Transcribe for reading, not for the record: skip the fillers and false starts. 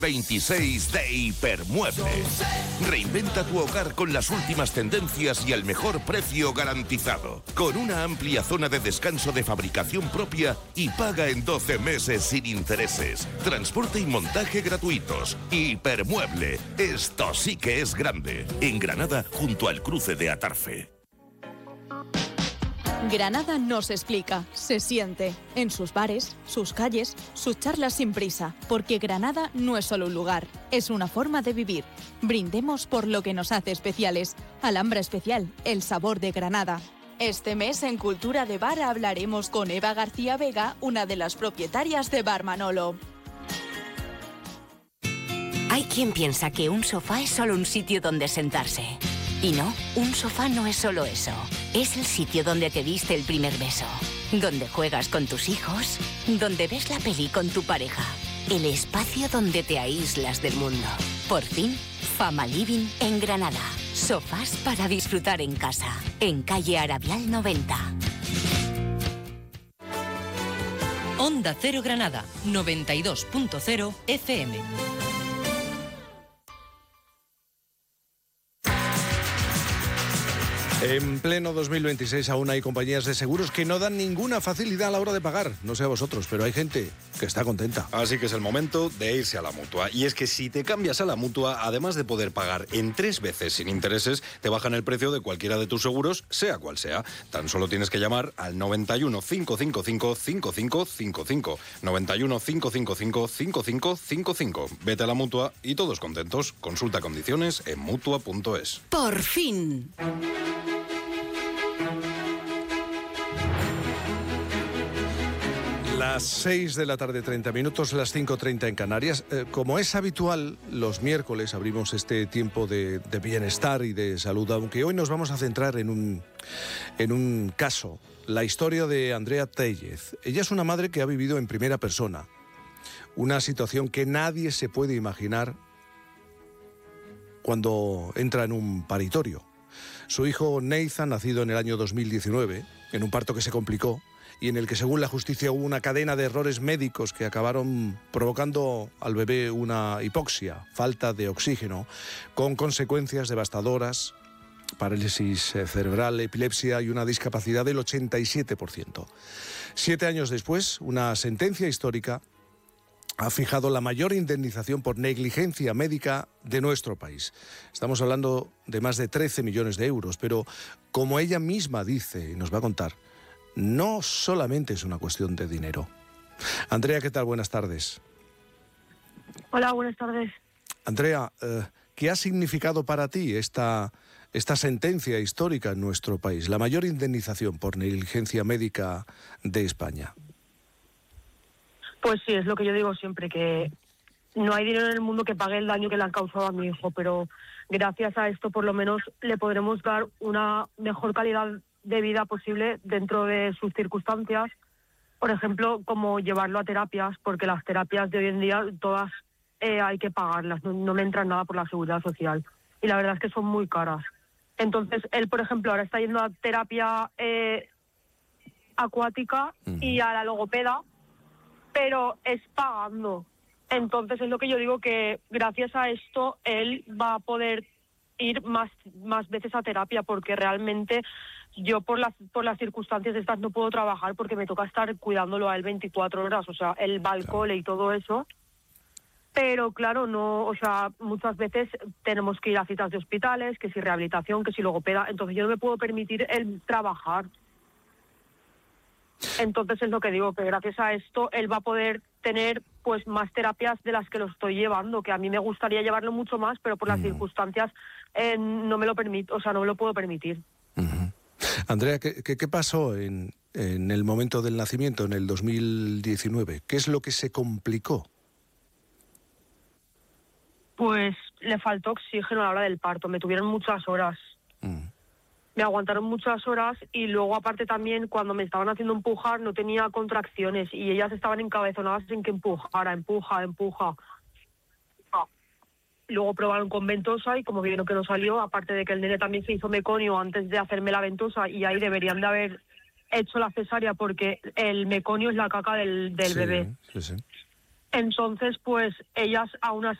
26 de Hipermueble. Reinventa tu hogar con las últimas tendencias y al mejor precio garantizado. Con una amplia zona de descanso de fabricación propia y paga en 12 meses sin intereses. Transporte y montaje gratuitos. Hipermueble. Esto sí que es grande. En Granada, junto al cruce de Atarfe. Granada no se explica, se siente. En sus bares, sus calles, sus charlas sin prisa. Porque Granada no es solo un lugar, es una forma de vivir. Brindemos por lo que nos hace especiales. Alhambra Especial, el sabor de Granada. Este mes en Cultura de Bar hablaremos con Eva García Vega, una de las propietarias de Bar Manolo. Hay quien piensa que un sofá es solo un sitio donde sentarse. Y no, un sofá no es solo eso. Es el sitio donde te diste el primer beso, donde juegas con tus hijos, donde ves la peli con tu pareja. El espacio donde te aíslas del mundo. Por fin, Fama Living en Granada. Sofás para disfrutar en casa. En calle Arabial 90. Onda Cero Granada, 92.0 FM. En pleno 2026 aún hay compañías de seguros que no dan ninguna facilidad a la hora de pagar. No sé a vosotros, pero hay gente que está contenta. Así que es el momento de irse a la Mutua. Y es que si te cambias a la Mutua, además de poder pagar en 3 veces sin intereses, te bajan el precio de cualquiera de tus seguros, sea cual sea. Tan solo tienes que llamar al 91 555 5555. 91 555 5555. Vete a la Mutua y todos contentos. Consulta condiciones en Mutua.es. ¡Por fin! Las 6 de la tarde, 30 minutos, las 5:30 en Canarias. Como es habitual, los miércoles abrimos este tiempo de bienestar y de salud, aunque hoy nos vamos a centrar en un caso, la historia de Andrea Tellez. Ella es una madre que ha vivido en primera persona una situación que nadie se puede imaginar cuando entra en un paritorio. Su hijo Nathan, nacido en el año 2019, en un parto que se complicó, y en el que, según la justicia, hubo una cadena de errores médicos que acabaron provocando al bebé una hipoxia, falta de oxígeno, con consecuencias devastadoras, parálisis cerebral, epilepsia y una discapacidad del 87%. 7 años después, una sentencia histórica ha fijado la mayor indemnización por negligencia médica de nuestro país. Estamos hablando de más de 13 millones de euros, pero como ella misma dice y nos va a contar, no solamente es una cuestión de dinero. Andrea, ¿qué tal? Buenas tardes. Hola, buenas tardes. Andrea, ¿qué ha significado para ti esta sentencia histórica en nuestro país? La mayor indemnización por negligencia médica de España. Pues sí, es lo que yo digo siempre, que no hay dinero en el mundo que pague el daño que le han causado a mi hijo, pero gracias a esto por lo menos le podremos dar una mejor calidad de vida posible dentro de sus circunstancias. Por ejemplo, como llevarlo a terapias, porque las terapias de hoy en día todas hay que pagarlas, no me entra nada por la seguridad social. Y la verdad es que son muy caras. Entonces, él, por ejemplo, ahora está yendo a terapia acuática y a la logopeda, pero es pagando. Entonces es lo que yo digo, que gracias a esto él va a poder ir más veces a terapia, porque realmente yo por las circunstancias estas no puedo trabajar porque me toca estar cuidándolo a él 24 horas, o sea, él va al cole y todo eso. Pero claro, no, o sea, muchas veces tenemos que ir a citas de hospitales, que si rehabilitación, que si logopeda, entonces yo no me puedo permitir el trabajar. Entonces es lo que digo, que gracias a esto él va a poder tener pues más terapias de las que lo estoy llevando, que a mí me gustaría llevarlo mucho más, pero por las circunstancias no me lo permito, o sea, no me lo puedo permitir. Uh-huh. Andrea, ¿qué pasó en el momento del nacimiento, en el 2019? ¿Qué es lo que se complicó? Pues le faltó oxígeno a la hora del parto, me tuvieron muchas horas. Me aguantaron muchas horas y luego aparte también cuando me estaban haciendo empujar no tenía contracciones y ellas estaban encabezonadas en que empuja. Luego probaron con ventosa y como vieron que no salió, aparte de que el nene también se hizo meconio antes de hacerme la ventosa y ahí deberían de haber hecho la cesárea porque el meconio es la caca del bebé. Sí. Entonces, pues ellas aún así